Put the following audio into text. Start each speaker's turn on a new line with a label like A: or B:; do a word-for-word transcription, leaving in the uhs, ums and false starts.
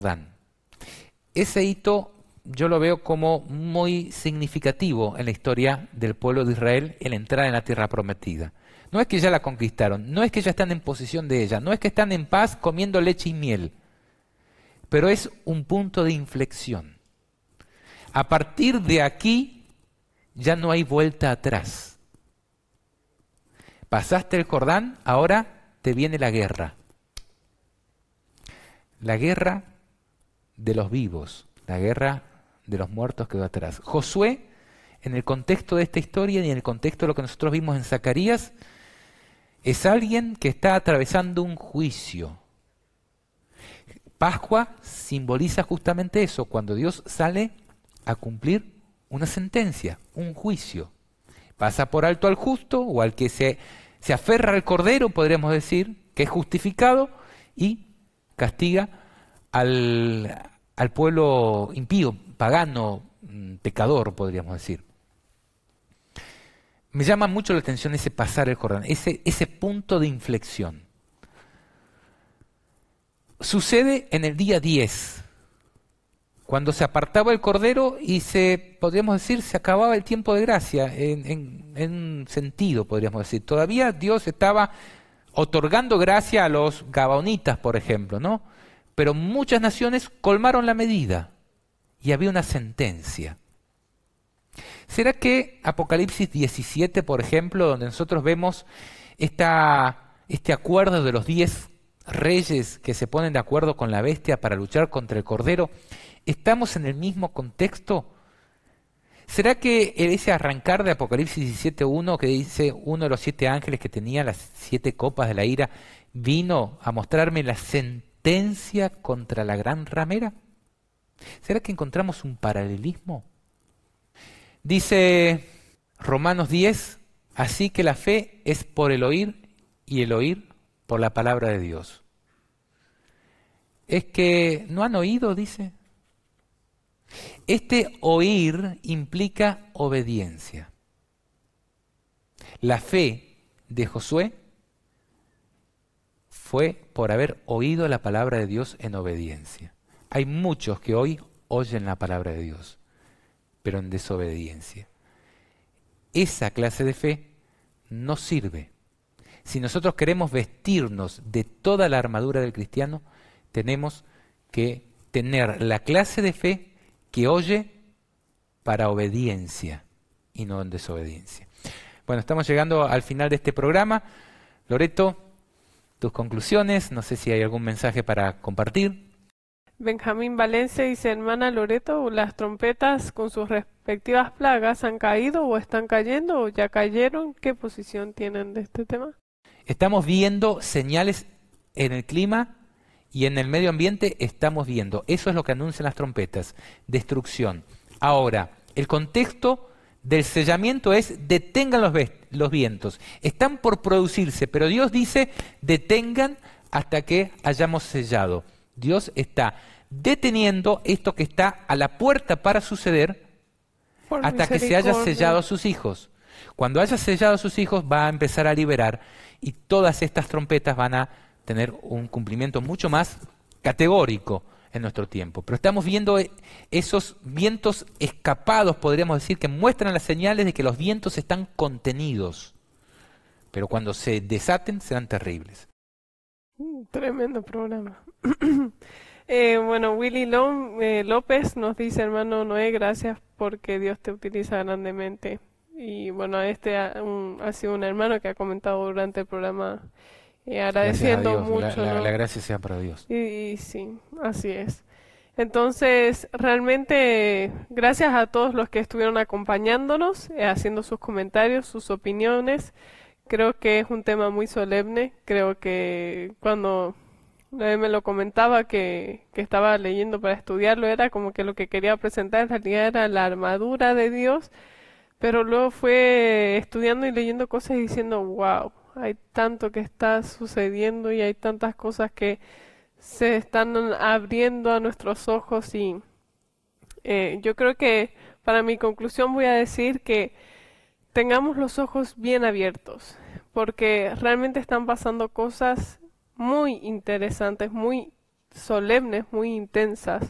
A: Jordán. Ese hito yo lo veo como muy significativo en la historia del pueblo de Israel en la entrada en la tierra prometida. No es que ya la conquistaron, no es que ya están en posesión de ella, no es que están en paz comiendo leche y miel, pero es un punto de inflexión. A partir de aquí ya no hay vuelta atrás. Pasaste el Jordán, ahora te viene la guerra. La guerra de los vivos, la guerra de los muertos quedó atrás. Josué, en el contexto de esta historia y en el contexto de lo que nosotros vimos en Zacarías, es alguien que está atravesando un juicio. Pascua simboliza justamente eso, cuando Dios sale a cumplir una sentencia, un juicio. Pasa por alto al justo o al que se, se aferra al cordero, podríamos decir, que es justificado, y castiga al, al pueblo impío, pagano, pecador, podríamos decir. Me llama mucho la atención ese pasar el Jordán, ese, ese punto de inflexión. Sucede en el día diez, cuando se apartaba el cordero y se, podríamos decir, se acababa el tiempo de gracia, en, en, en un sentido, podríamos decir. Todavía Dios estaba otorgando gracia a los gabaonitas, por ejemplo, ¿no? Pero muchas naciones colmaron la medida y había una sentencia. ¿Será que Apocalipsis diecisiete, por ejemplo, donde nosotros vemos esta, este acuerdo de los diez reyes que se ponen de acuerdo con la bestia para luchar contra el cordero, estamos en el mismo contexto? ¿Será que ese arrancar de Apocalipsis diecisiete uno, que dice uno de los siete ángeles que tenía las siete copas de la ira, vino a mostrarme la sentencia contra la gran ramera? ¿Será que encontramos un paralelismo? Dice Romanos diez, así que la fe es por el oír y el oír por la palabra de Dios. Es que no han oído, dice. Este oír implica obediencia. La fe de Josué fue por haber oído la palabra de Dios en obediencia. Hay muchos que hoy oyen la palabra de Dios, pero en desobediencia. Esa clase de fe no sirve. Si nosotros queremos vestirnos de toda la armadura del cristiano, tenemos que tener la clase de fe que oye para obediencia y no en desobediencia. Bueno, estamos llegando al final de este programa. Loreto, tus conclusiones, no sé si hay algún mensaje para compartir.
B: Benjamín Valencia dice, hermana Loreto, ¿las trompetas con sus respectivas plagas han caído o están cayendo o ya cayeron? ¿Qué posición tienen de este tema?
A: Estamos viendo señales en el clima y en el medio ambiente, estamos viendo. Eso es lo que anuncian las trompetas, destrucción. Ahora, el contexto del sellamiento es detengan los, los vientos. Están por producirse, pero Dios dice detengan hasta que hayamos sellado. Dios está deteniendo esto que está a la puerta para suceder
B: Por
A: hasta que se haya
B: misericordia.
A: sellado a sus hijos. Cuando haya sellado a sus hijos va a empezar a liberar y todas estas trompetas van a tener un cumplimiento mucho más categórico en nuestro tiempo. Pero estamos viendo esos vientos escapados, podríamos decir, que muestran las señales de que los vientos están contenidos. Pero cuando se desaten serán terribles.
B: Tremendo programa. eh, bueno, Willy Lom, eh, López nos dice, hermano Noé, gracias porque Dios te utiliza grandemente. Y bueno, este ha, un, ha sido un hermano que ha comentado durante el programa, eh, agradeciendo
A: Gracias a Dios.
B: mucho.
A: La, la,
B: ¿no?
A: la gracia sea para Dios.
B: Y, y sí, así es. Entonces, realmente, gracias a todos los que estuvieron acompañándonos, eh, haciendo sus comentarios, sus opiniones. Creo que es un tema muy solemne. Creo que cuando Noé me lo comentaba que, que estaba leyendo para estudiarlo, era como que lo que quería presentar en realidad era la armadura de Dios, pero luego fue estudiando y leyendo cosas y diciendo, wow, hay tanto que está sucediendo y hay tantas cosas que se están abriendo a nuestros ojos y eh, yo creo que para mi conclusión voy a decir que tengamos los ojos bien abiertos, porque realmente están pasando cosas muy interesantes, muy solemnes, muy intensas.